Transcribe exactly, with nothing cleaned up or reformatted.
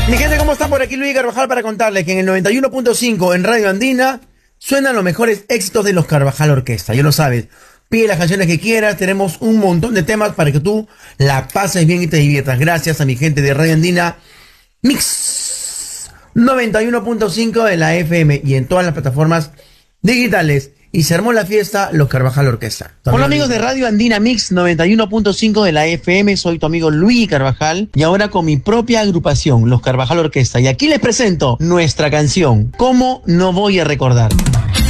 Mi gente, ¿cómo está? Por aquí Luis Carvajal para contarles que en el noventa y uno punto cinco en Radio Andina suenan los mejores éxitos de los Carvajal Orquesta. Ya lo sabes, pide las canciones que quieras, tenemos un montón de temas para que tú la pases bien y te diviertas. Gracias a mi gente de Radio Andina Mix noventa y uno punto cinco en la F M y en todas las plataformas digitales. Y se armó la fiesta los Carvajal Orquesta. Hola amigos de Radio Andina Mix noventa y uno punto cinco de la F M, soy tu amigo Luis Carvajal y ahora con mi propia agrupación, los Carvajal Orquesta. Y aquí les presento nuestra canción, ¿Cómo no voy a recordar?